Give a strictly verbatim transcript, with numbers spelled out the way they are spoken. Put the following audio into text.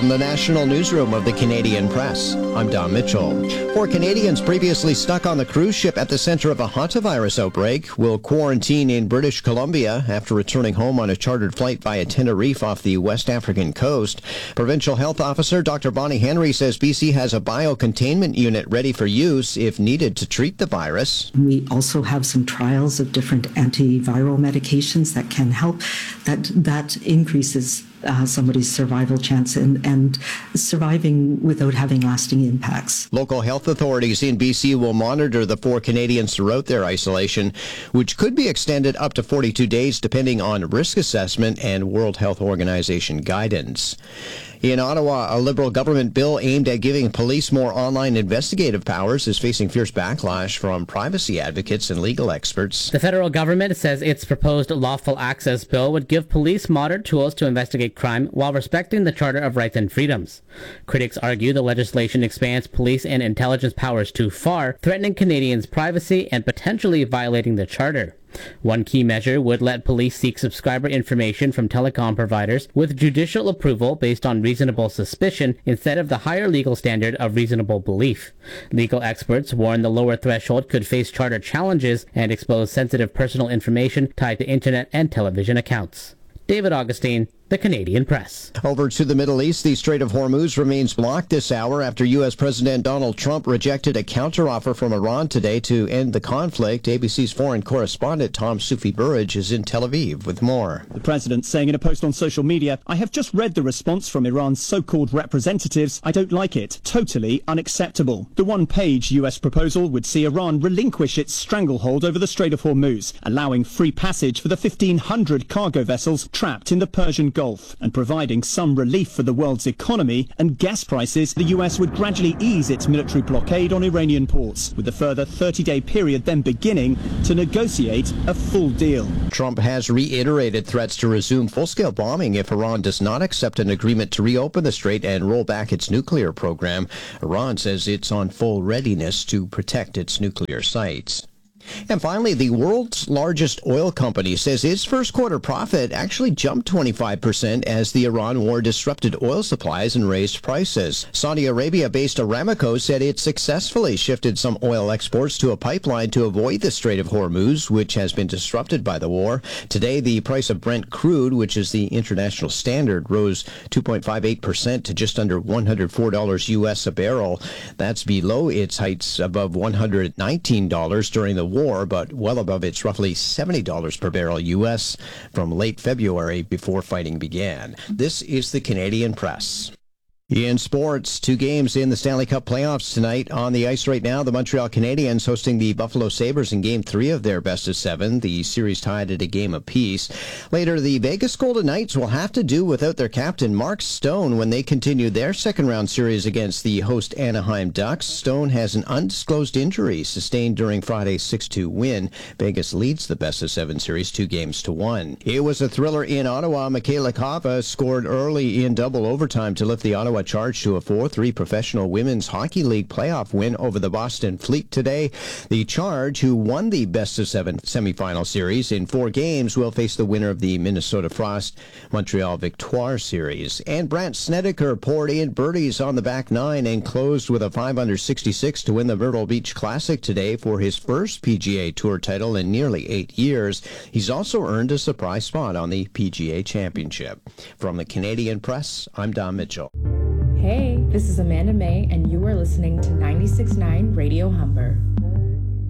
From the National Newsroom of the Canadian Press, I'm Don Mitchell. Four Canadians previously stuck on the cruise ship at the center of a hantavirus outbreak will quarantine in British Columbia after returning home on a chartered flight via Tenerife off the West African coast. Provincial Health Officer Doctor Bonnie Henry says B C has a biocontainment unit ready for use if needed to treat the virus. We also have some trials of different antiviral medications that can help. That, that increases Uh, somebody's survival chance and, and surviving without having lasting impacts. Local health authorities in B C will monitor the four Canadians throughout their isolation, which could be extended up to forty-two days depending on risk assessment and World Health Organization guidance. In Ottawa, a Liberal government bill aimed at giving police more online investigative powers is facing fierce backlash from privacy advocates and legal experts. The federal government says its proposed lawful access bill would give police modern tools to investigate crime while respecting the Charter of Rights and Freedoms. Critics argue the legislation expands police and intelligence powers too far, threatening Canadians' privacy and potentially violating the Charter. One key measure would let police seek subscriber information from telecom providers with judicial approval based on reasonable suspicion instead of the higher legal standard of reasonable belief. Legal experts warn the lower threshold could face charter challenges and expose sensitive personal information tied to internet and television accounts. David Augustine, The Canadian Press. Over to the Middle East, the Strait of Hormuz remains blocked this hour after U S. President Donald Trump rejected a counteroffer from Iran today to end the conflict. A B C's foreign correspondent Tom Sufi Burridge is in Tel Aviv with more. The president saying in a post on social media, "I have just read the response from Iran's so-called representatives. I don't like it. Totally unacceptable." The one-page U S proposal would see Iran relinquish its stranglehold over the Strait of Hormuz, allowing free passage for the fifteen hundred cargo vessels trapped in the Persian Gulf. Gulf and providing some relief for the world's economy and gas prices. The U S would gradually ease its military blockade on Iranian ports, with a further thirty-day period then beginning to negotiate a full deal. Trump has reiterated threats to resume full-scale bombing if Iran does not accept an agreement to reopen the strait and roll back its nuclear program. Iran says it's on full readiness to protect its nuclear sites. And finally, the world's largest oil company says its first quarter profit actually jumped twenty-five percent as the Iran war disrupted oil supplies and raised prices. Saudi Arabia-based Aramco said it successfully shifted some oil exports to a pipeline to avoid the Strait of Hormuz, which has been disrupted by the war. Today, the price of Brent crude, which is the international standard, rose two point five eight percent to just under one hundred four dollars U S a barrel. That's below its heights above one hundred nineteen dollars during the war, but well above its roughly seventy dollars per barrel U S from late February before fighting began. This is the Canadian Press. In sports, two games in the Stanley Cup playoffs tonight. On the ice right now, the Montreal Canadiens hosting the Buffalo Sabres in game three of their best of seven. The series tied at a game apiece. Later, the Vegas Golden Knights will have to do without their captain, Mark Stone, when they continue their second-round series against the host Anaheim Ducks. Stone has an undisclosed injury sustained during Friday's six two win. Vegas leads the best of seven series two games to one. It was a thriller in Ottawa. Michaela Kava scored early in double overtime to lift the Ottawa Charge to a four three Professional Women's Hockey League playoff win over the Boston Fleet today. The Charge, who won the best of seven semifinal series in four games, will face the winner of the Minnesota Frost Montreal Victoire series. And Brandt Snedeker poured in birdies on the back nine and closed with a five under sixty-six to win the Myrtle Beach Classic today for his first P G A Tour title in nearly eight years. He's also earned a surprise spot on the P G A Championship. From the Canadian Press, I'm Don Mitchell. Hey, this is Amanda May, and you are listening to ninety-six point nine Radio Humber.